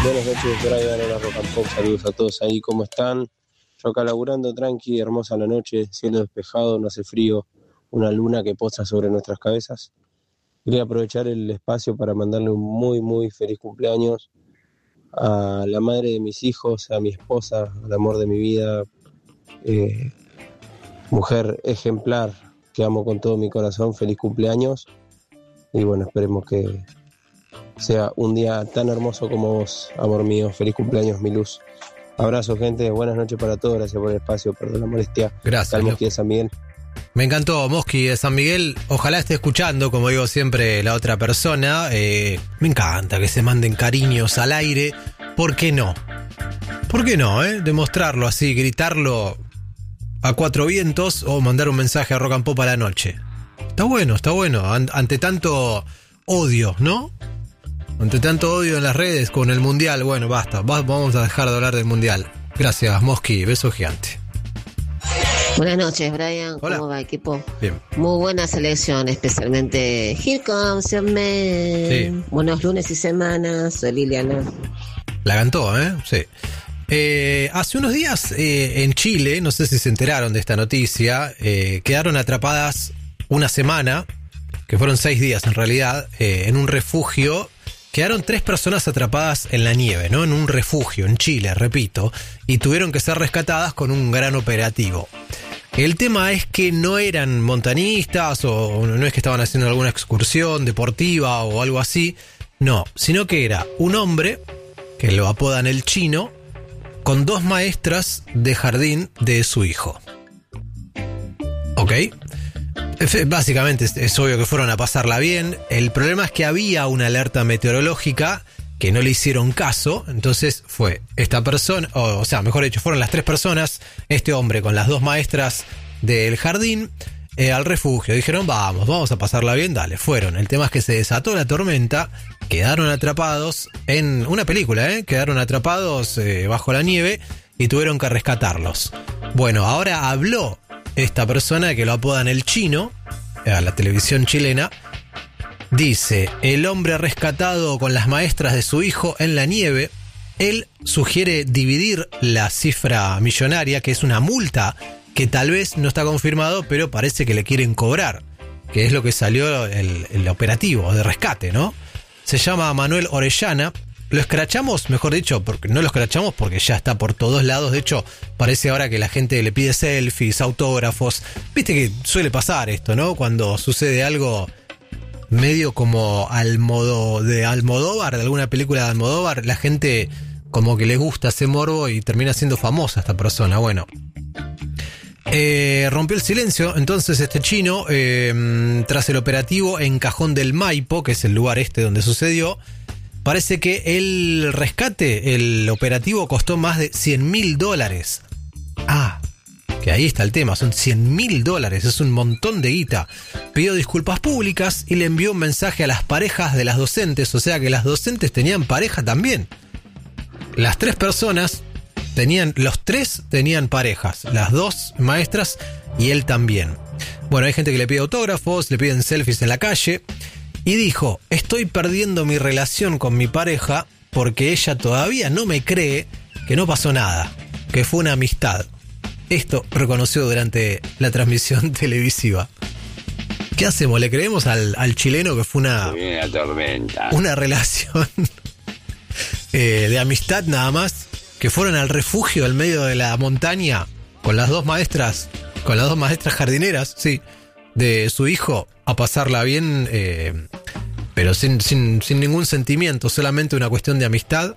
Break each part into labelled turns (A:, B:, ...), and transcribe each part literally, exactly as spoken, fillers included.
A: Buenas noches, Brian, hola Rock and Pop, saludos a todos ahí, ¿cómo están? Yo acá laburando tranqui, hermosa la noche, cielo despejado, no hace frío, una luna que posa sobre nuestras cabezas. Quería aprovechar el espacio para mandarle un muy, muy feliz cumpleaños a la madre de mis hijos, a mi esposa, al amor de mi vida, eh, mujer ejemplar que amo con todo mi corazón, feliz cumpleaños. Y bueno, esperemos que sea un día tan hermoso como vos, amor mío. Feliz cumpleaños, mi luz. Abrazo, gente. Buenas noches para todos. Gracias por el espacio. Perdón la molestia.
B: Gracias.
A: Mosqui de San Miguel.
B: Me encantó, Mosqui de San Miguel. Ojalá esté escuchando, como digo siempre, la otra persona. Eh, me encanta que se manden cariños al aire. ¿Por qué no? ¿Por qué no, eh? Demostrarlo así, gritarlo a cuatro vientos o mandar un mensaje a Rock and Pop a la noche. Está bueno, está bueno. Ante tanto odio, ¿no? Ante tanto odio en las redes con el Mundial. Bueno, basta. Vamos a dejar de hablar del Mundial. Gracias, Mosqui. Beso gigante.
C: Buenas noches, Brian.
B: Hola.
C: ¿Cómo va, equipo?
B: Bien.
C: Muy buena selección, especialmente Here Comes Your Man.
B: Sí.
C: Buenos lunes y semanas. Soy Liliana.
B: La cantó, ¿eh? Sí. Eh, hace unos días eh, en Chile, no sé si se enteraron de esta noticia, eh, quedaron atrapadas una semana, que fueron seis días en realidad, eh, en un refugio. Quedaron tres personas atrapadas en la nieve, ¿no? En un refugio en Chile, repito, y tuvieron que ser rescatadas con un gran operativo. El tema es que no eran montañistas o no es que estaban haciendo alguna excursión deportiva o algo así, no, sino que era un hombre, que lo apodan el Chino, con dos maestras de jardín de su hijo. ¿Ok? Básicamente es, es obvio que fueron a pasarla bien. El problema es que había una alerta meteorológica que no le hicieron caso. Entonces fue esta persona, o, o sea, mejor dicho, fueron las tres personas, este hombre con las dos maestras del jardín, eh, al refugio. Dijeron, vamos, vamos a pasarla bien, dale, fueron. El tema es que se desató la tormenta, quedaron atrapados en una película, ¿eh? Quedaron atrapados eh, bajo la nieve y tuvieron que rescatarlos. Bueno, ahora habló esta persona que lo apodan el Chino, a la televisión chilena. Dice, el hombre rescatado con las maestras de su hijo en la nieve, él sugiere dividir la cifra millonaria, que es una multa que tal vez no está confirmado, pero parece que le quieren cobrar, que es lo que salió el, el operativo de rescate, ¿no? Se llama Manuel Orellana. Lo escrachamos, mejor dicho, porque no lo escrachamos porque ya está por todos lados. De hecho, parece ahora que la gente le pide selfies, autógrafos. Viste que suele pasar esto, ¿no? Cuando sucede algo medio como al modo de Almodóvar, de alguna película de Almodóvar, la gente como que le gusta ese morbo y termina siendo famosa esta persona. Bueno, eh, rompió el silencio entonces este Chino eh, tras el operativo en Cajón del Maipo, que es el lugar este donde sucedió. Parece que el rescate, el operativo costó más de cien mil dólares. Ah, que ahí está el tema, son cien mil dólares, es un montón de guita. Pidió disculpas públicas y le envió un mensaje a las parejas de las docentes, o sea que las docentes tenían pareja también. Las tres personas tenían, los tres tenían parejas, las dos maestras y él también. Bueno, hay gente que le pide autógrafos, le piden selfies en la calle. Y dijo, estoy perdiendo mi relación con mi pareja porque ella todavía no me cree que no pasó nada, que fue una amistad. Esto reconoció durante la transmisión televisiva. ¿Qué hacemos? ¿Le creemos al, al chileno que fue una, una relación eh, de amistad nada más? Que fueron al refugio al medio de la montaña con las dos maestras, con las dos maestras jardineras, sí, de su hijo, a pasarla bien, eh, pero sin, sin, sin ningún sentimiento, solamente una cuestión de amistad.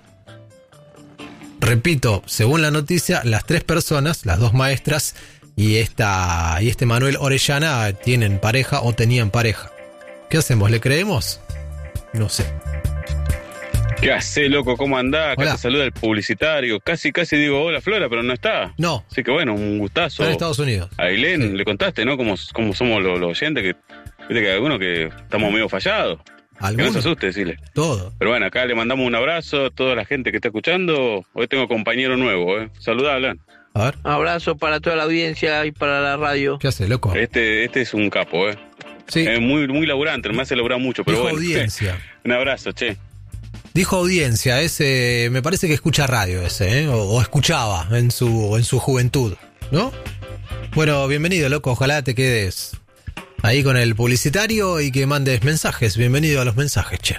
B: Repito, según la noticia, las tres personas, las dos maestras y esta y este Manuel Orellana tienen pareja o tenían pareja. ¿Qué hacemos? ¿Le creemos? No sé.
D: ¿Qué hace, loco? ¿Cómo andás? Acá
B: Hola.
D: te saluda el publicitario. Casi, casi digo hola, Flora, pero no está.
B: No.
D: Así que bueno, un gustazo.
B: Está en Estados Unidos.
D: A Ailén
B: Sí.
D: le contaste, ¿no? Cómo, cómo somos los, los oyentes, que viste que hay algunos que estamos medio fallados. Que no se
B: ¿Alguno?
D: asuste, decirle.
B: Todo.
D: Pero bueno, acá le mandamos un abrazo a toda la gente que está escuchando. Hoy tengo compañero nuevo, ¿eh? Saludá, Alan.
B: A ver.
E: Abrazo para toda la audiencia y para la radio.
B: ¿Qué hace, loco?
D: Este, este es un capo, ¿eh?
B: Sí.
D: Es muy, muy laburante, me hace laburar mucho, pero
B: Dijo
D: bueno.
B: audiencia.
D: Un abrazo, che.
B: Dijo audiencia, ese, me parece que escucha radio ese, ¿eh? o, o escuchaba en su, en su juventud, ¿no? Bueno, bienvenido, loco, ojalá te quedes ahí con el publicitario y que mandes mensajes. Bienvenido a los mensajes, che.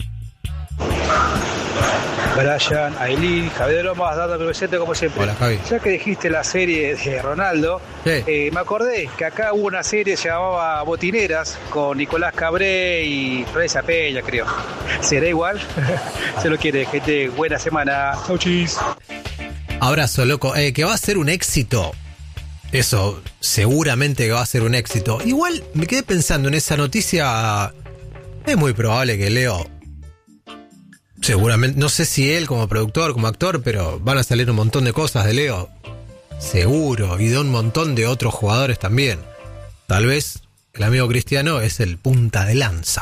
F: Brian, Aileen, Javier Lomas, dando presente como siempre.
B: Hola, Javi.
F: Ya que dijiste la serie de Ronaldo,
B: Sí.
F: eh, me acordé que acá hubo una serie que se llamaba Botineras con Nicolás Cabré y Florencia Peña, creo. ¿Será igual? Se lo quiere, gente. Buena semana. Chau, chis.
B: Abrazo, loco. Eh, que va a ser un éxito. Eso, seguramente que va a ser un éxito. Igual me quedé pensando en esa noticia. Es muy probable que Leo... Seguramente, no sé si él como productor, como actor, pero van a salir un montón de cosas de Leo. Seguro, y de un montón de otros jugadores también. Tal vez el amigo Cristiano es el punta de lanza.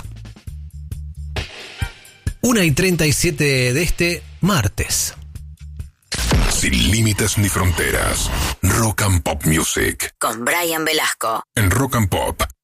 B: una y treinta y siete de este martes.
G: Sin límites ni fronteras. Rock and Pop Music.
H: Con Brian Velasco.
G: En Rock and Pop